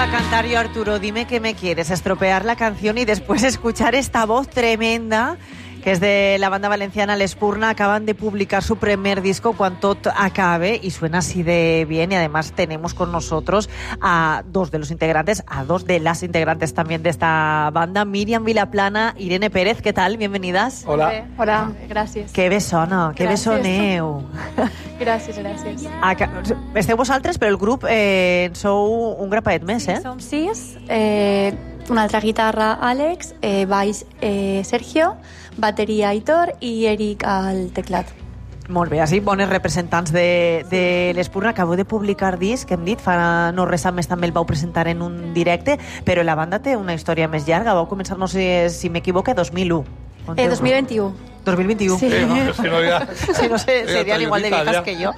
a cantar yo, Arturo, dime qué me quieres, estropear la canción y después escuchar esta voz tremenda que es de la banda valenciana L'Espurna. Acaban de publicar su primer disco, Quan tot acabe, y suena así de bien. Y además tenemos con nosotros a dos de los integrantes, a dos de las integrantes también de esta banda, Míriam Vilaplana, Irene Pérez. ¿Qué tal? Bienvenidas. Hola. Hola, gràcies. Que bé sona, que bé soneu. Gràcies, gràcies. Esteu vosaltres, però el grup sou un grapaet més, eh? Som 6, una altra guitarra, Àlex, baix, Sergio, bateria, Aitor, i Eric al teclat. Molt bé, així bones representants de l'Espurna. Acabo de publicar disc, hem dit, fa no res més també el vau presentar en un directe, però la banda té una història més llarga. Vau començar, no sé si m'equivoque, 2001. 2021. 2021. Sí. Si no ya... Si no sé, serían igual de viejas que jo.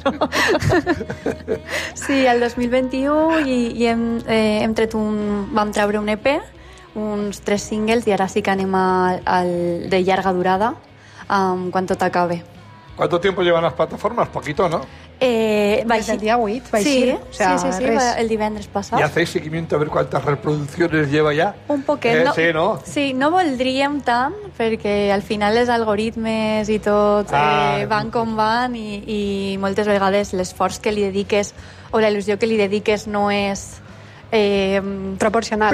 Sí, el 2021 i hem tret vam treure un EP, uns 3 singles, i ara sí que anem al de llarga durada, quan tot acabe. ¿Cuánto tiempo llevan las plataformas? Poquito, ¿no? Desde el día 8 va a ir. Sí, o sea, sí, el divendres passat. ¿Y hacéis seguimiento a ver cuántas reproducciones lleva ya? Un poquet. Sí, no? Sí, no voldríem tant, perquè al final els algoritmes i tot van com van i moltes vegades l'esforç que li dediques o la il·lusió que li dediques no és proporcional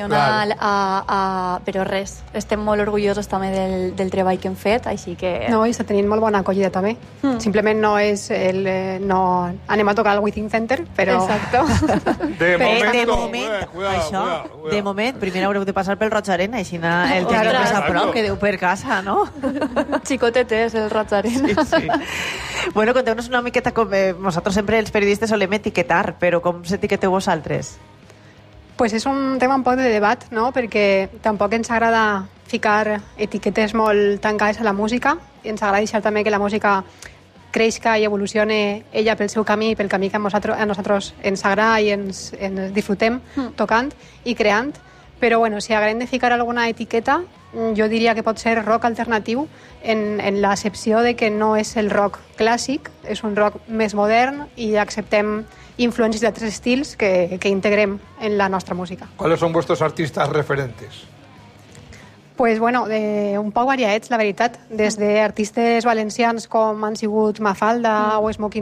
però res, estem molt orgullosos també del treball que hem fet, així que... No, i està tenint molt bona acollida també. Simplement no és no anem a tocar al Withing Center, però... Exacto. De moment, cuidado. De moment, primer haureu de passar pel Roig Arena, així el teniu més a prop, que deu per casa, no? Xicotetes, el Roig Arena. Sí. Bueno, conteu-nos una miqueta com... Nosaltres sempre els periodistes solem etiquetar, però com s'etiqueteu vosaltres? Pues és un tema un poc de debat, no? Perquè tampoc ens agrada ficar etiquetes molt tancades a la música, i ens agrada deixar també que la música creixca i evolucione ella pel seu camí, pel camí que a nosaltres ens agrada i ens disfrutem tocant i creant. Però bueno, si haguem de ficar alguna etiqueta, jo diria que pot ser rock alternatiu en l'accepció de que no és el rock clàssic, és un rock més modern i acceptem influències d'altres estils que integrem en la nostra música. ¿Cuáles son vuestros artistas referentes? Pues bueno, un poc variats, la veritat. Des d'artistes valencians com han sigut Mafalda o Smoking